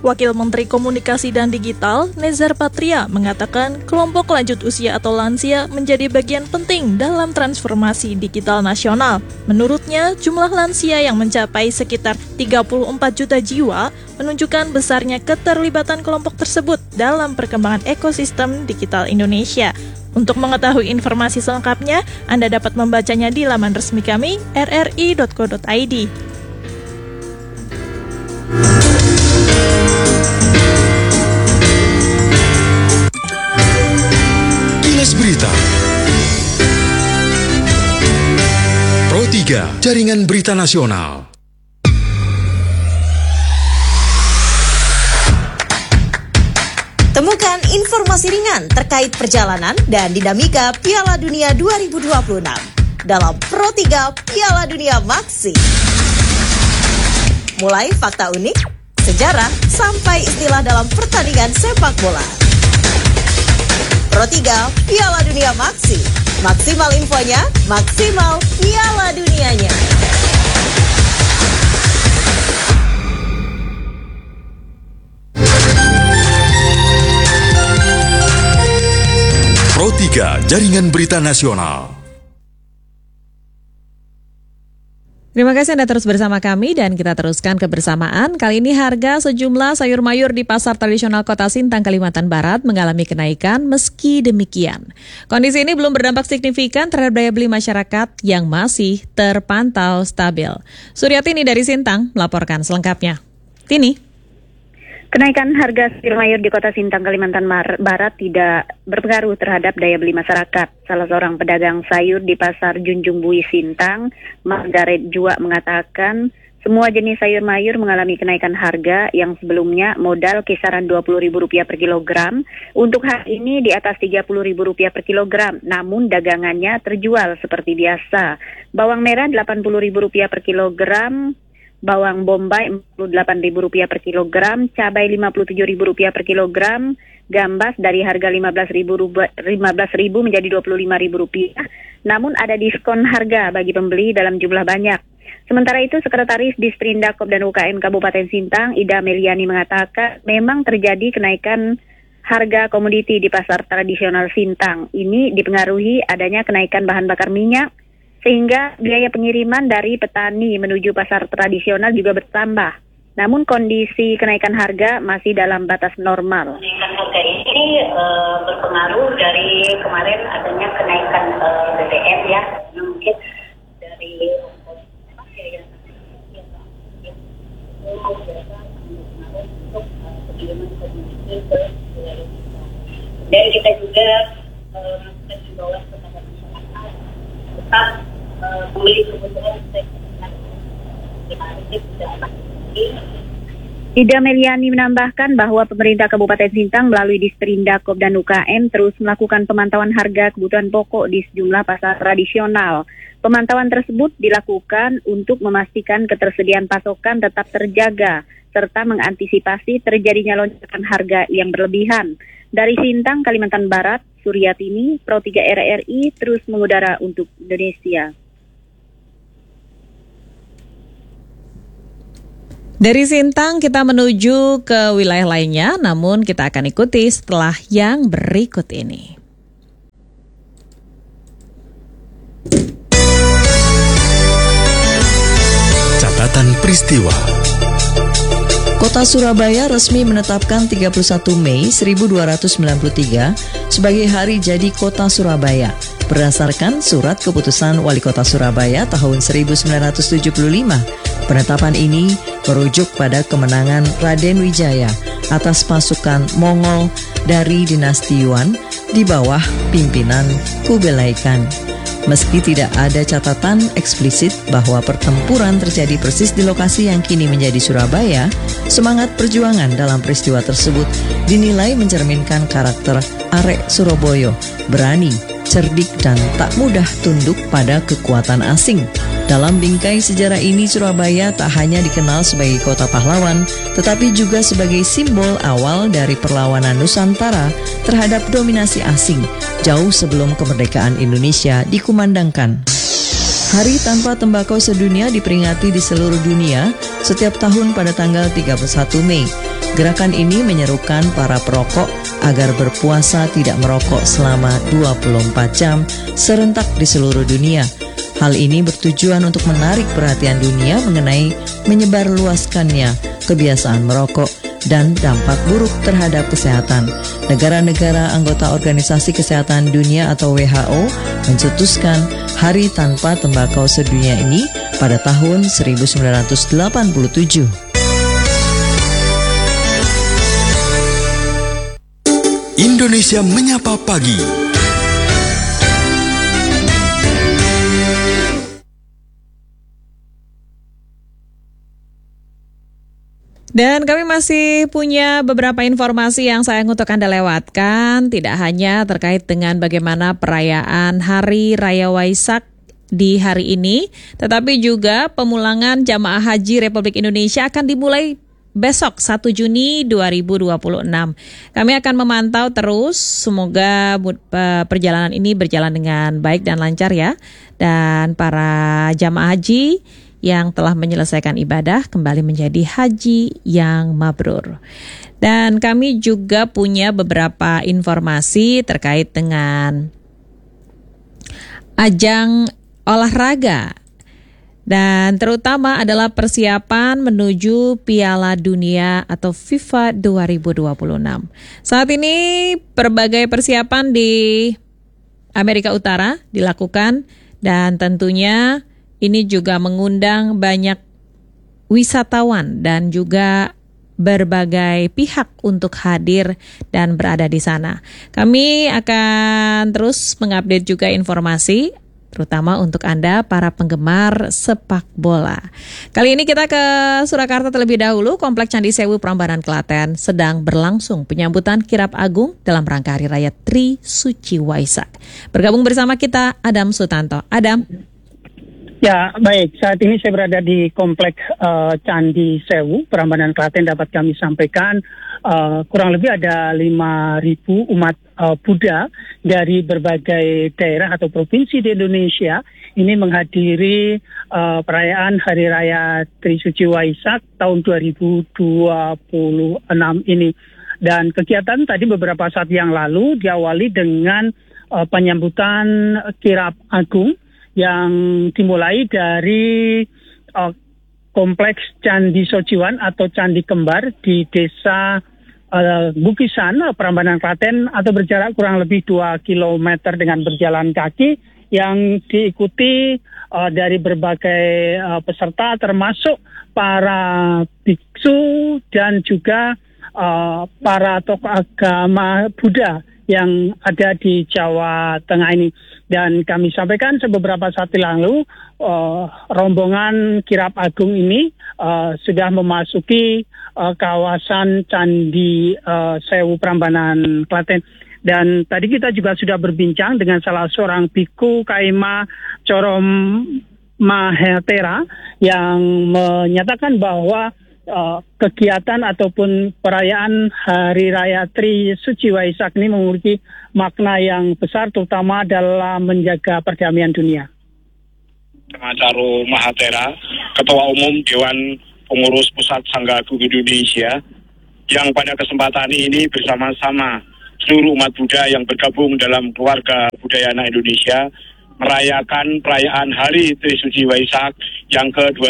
Wakil Menteri Komunikasi dan Digital, Nezar Patria, mengatakan kelompok lanjut usia atau lansia menjadi bagian penting dalam transformasi digital nasional. Menurutnya, jumlah lansia yang mencapai sekitar 34 juta jiwa menunjukkan besarnya keterlibatan kelompok tersebut dalam perkembangan ekosistem digital Indonesia. Untuk mengetahui informasi selengkapnya, Anda dapat membacanya di laman resmi kami, rri.co.id. Berita Pro 3 Jaringan Berita Nasional. Temukan informasi ringan terkait perjalanan dan dinamika Piala Dunia 2026 dalam Pro 3 Piala Dunia Maxi. Mulai fakta unik, sejarah, sampai istilah dalam pertandingan sepak bola. Pro 3 Piala Dunia Maxi. Maksimal infonya, maksimal Piala Dunianya. Pro 3 Jaringan Berita Nasional. Terima kasih Anda terus bersama kami dan kita teruskan kebersamaan. Kali ini harga sejumlah sayur mayur di pasar tradisional Kota Sintang, Kalimantan Barat mengalami kenaikan meski demikian. Kondisi ini belum berdampak signifikan terhadap daya beli masyarakat yang masih terpantau stabil. Suryatini dari Sintang melaporkan selengkapnya. Tini. Kenaikan harga sayur mayur di Kota Sintang, Kalimantan Barat tidak berpengaruh terhadap daya beli masyarakat. Salah seorang pedagang sayur di Pasar Junjung Bui Sintang, Margaret Jua, mengatakan semua jenis sayur mayur mengalami kenaikan harga yang sebelumnya modal kisaran Rp20.000 per kilogram. Untuk hari ini di atas Rp30.000 per kilogram, namun dagangannya terjual seperti biasa. Bawang merah Rp80.000 per kilogram, bawang bombay Rp48.000 per kilogram, cabai Rp57.000 per kilogram, gambas dari harga Rp15.000 menjadi Rp25.000. Namun ada diskon harga bagi pembeli dalam jumlah banyak. Sementara itu, Sekretaris Disperindak dan UKM Kabupaten Sintang, Ida Meliani, mengatakan memang terjadi kenaikan harga komoditi di pasar tradisional Sintang. Ini dipengaruhi adanya kenaikan bahan bakar minyak, sehingga biaya pengiriman dari petani menuju pasar tradisional juga bertambah. Namun kondisi kenaikan harga masih dalam batas normal. Kenaikan harga ini berpengaruh dari kemarin adanya kenaikan BBM ya, mungkin dari dan kita juga mengimbau kepada masyarakat tetap membeli kebutuhan Ida Meliani menambahkan bahwa pemerintah Kabupaten Sintang melalui Disperindak dan UKM terus melakukan pemantauan harga kebutuhan pokok di sejumlah pasar tradisional. Pemantauan tersebut dilakukan untuk memastikan ketersediaan pasokan tetap terjaga serta mengantisipasi terjadinya lonjakan harga yang berlebihan. Dari Sintang, Kalimantan Barat, Suryatini, Pro 3 RRI terus mengudara untuk Indonesia. Dari Sintang kita menuju ke wilayah lainnya, namun kita akan ikuti setelah yang berikut ini. Catatan peristiwa. Kota Surabaya resmi menetapkan 31 Mei 1293 sebagai Hari Jadi Kota Surabaya berdasarkan Surat Keputusan Wali Kota Surabaya tahun 1975. Penetapan ini merujuk pada kemenangan Raden Wijaya atas pasukan Mongol dari dinasti Yuan di bawah pimpinan Kubilai Khan. Meski tidak ada catatan eksplisit bahwa pertempuran terjadi persis di lokasi yang kini menjadi Surabaya, semangat perjuangan dalam peristiwa tersebut dinilai mencerminkan karakter Arek Surabaya, berani, cerdik, dan tak mudah tunduk pada kekuatan asing. Dalam bingkai sejarah ini, Surabaya tak hanya dikenal sebagai kota pahlawan, tetapi juga sebagai simbol awal dari perlawanan Nusantara terhadap dominasi asing, jauh sebelum kemerdekaan Indonesia dikumandangkan. Hari Tanpa Tembakau Sedunia diperingati di seluruh dunia setiap tahun pada tanggal 31 Mei. Gerakan ini menyerukan para perokok agar berpuasa tidak merokok selama 24 jam serentak di seluruh dunia. Hal ini bertujuan untuk menarik perhatian dunia mengenai menyebarluaskannya kebiasaan merokok dan dampak buruk terhadap kesehatan. Negara-negara anggota Organisasi Kesehatan Dunia atau WHO mencetuskan Hari Tanpa Tembakau Sedunia ini pada tahun 1987. Indonesia Menyapa Pagi. Dan kami masih punya beberapa informasi yang sayang untuk Anda lewatkan, tidak hanya terkait dengan bagaimana perayaan Hari Raya Waisak di hari ini, tetapi juga pemulangan jamaah haji Republik Indonesia akan dimulai besok 1 Juni 2026. Kami akan memantau terus, semoga perjalanan ini berjalan dengan baik dan lancar ya. Dan para jamaah haji yang telah menyelesaikan ibadah kembali menjadi haji yang mabrur. Dan kami juga punya beberapa informasi terkait dengan ajang olahraga dan terutama adalah persiapan menuju Piala Dunia atau FIFA 2026. Saat ini berbagai persiapan di Amerika Utara dilakukan dan tentunya ini juga mengundang banyak wisatawan dan juga berbagai pihak untuk hadir dan berada di sana. Kami akan terus mengupdate juga informasi, terutama untuk Anda para penggemar sepak bola. Kali ini kita ke Surakarta terlebih dahulu. Kompleks Candi Sewu Prambanan Klaten sedang berlangsung penyambutan kirap agung dalam rangka Hari Raya Tri Suci Waisak. Bergabung bersama kita Adam Sutanto. Adam. Ya, baik. Saat ini saya berada di Kompleks Candi Sewu, Prambanan Klaten. Dapat kami sampaikan kurang lebih ada 5.000 umat Buddha dari berbagai daerah atau provinsi di Indonesia ini menghadiri perayaan Hari Raya Tri Suci Waisak tahun 2026 ini. Dan kegiatan tadi beberapa saat yang lalu diawali dengan penyambutan kirap agung yang dimulai dari Kompleks Candi Sojiwan atau Candi Kembar di Desa Bukisan, Prambanan Klaten, atau berjarak kurang lebih 2 km dengan berjalan kaki yang diikuti dari berbagai peserta termasuk para biksu dan juga para tokoh agama Buddha yang ada di Jawa Tengah ini. Dan kami sampaikan beberapa saat lalu rombongan kirap agung ini sudah memasuki kawasan Candi Sewu Prambanan Klaten. Dan tadi kita juga sudah berbincang dengan salah seorang biku Kaima Corom Mahetera yang menyatakan bahwa kegiatan ataupun perayaan Hari Raya Tri Suci Waisak ini memiliki makna yang besar, terutama dalam menjaga perdamaian dunia. Caro Mahatera, Ketua Umum Dewan Pengurus Pusat Sangga Agung Indonesia, yang pada kesempatan ini bersama-sama seluruh umat Buddha yang bergabung dalam keluarga Budayana Indonesia merayakan perayaan Hari Tri Suci Waisak yang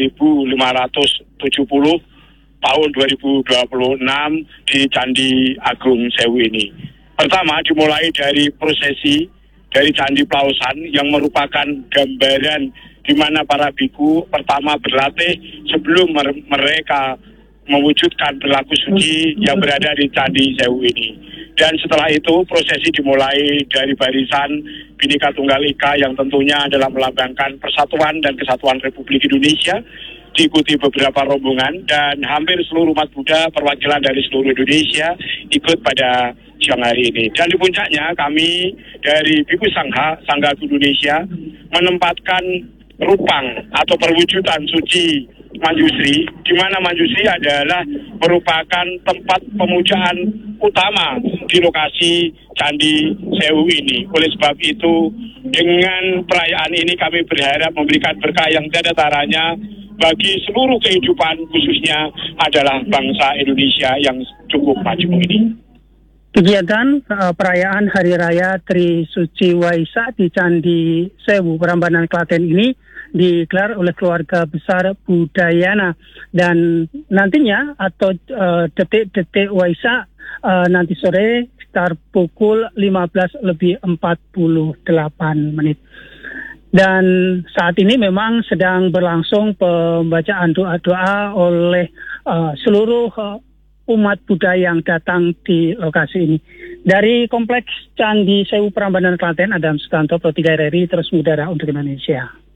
ke-2570 tahun 2026 di Candi Agung Sewu ini. Pertama dimulai dari prosesi dari Candi Plausan yang merupakan gambaran di mana para biku pertama berlatih sebelum mereka mewujudkan perilaku suci yang berada di Candi Sewu ini. Dan setelah itu prosesi dimulai dari barisan Bhinneka Tunggal Ika yang tentunya adalah melambangkan persatuan dan kesatuan Republik Indonesia, diikuti beberapa rombongan dan hampir seluruh umat Buddha perwakilan dari seluruh Indonesia ikut pada siang hari ini. Dan di puncaknya kami dari Biku Sangha Agung Indonesia menempatkan rupang atau perwujudan suci Manjusri, di mana Manjusri adalah merupakan tempat pemujaan utama di lokasi Candi Sewu ini. Oleh sebab itu, dengan perayaan ini kami berharap memberikan berkah yang tiada taranya bagi seluruh kehidupan, khususnya adalah bangsa Indonesia yang cukup maju ini. Kegiatan perayaan Hari Raya Trisuci Waisak di Candi Sewu, Prambanan, Klaten ini digelar oleh keluarga besar Budayana, dan nantinya atau detik-detik Waisak nanti sore sekitar pukul 15:48. Dan saat ini memang sedang berlangsung pembacaan doa-doa oleh seluruh umat Buddha yang datang di lokasi ini. Dari Kompleks Candi Sewu Prambanan, Klaten, Adam Sutanto, Pro 3 RRI, terus mengudara untuk Indonesia.